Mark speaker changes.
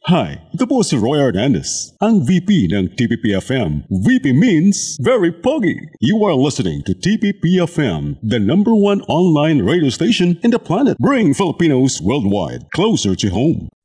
Speaker 1: Hi, ito po si Roy Hernandez, ang VP ng TPP-FM. VP means Very Pogi. You are listening to TPP-FM, the #1 online radio station in the planet, bringing Filipinos worldwide closer to home.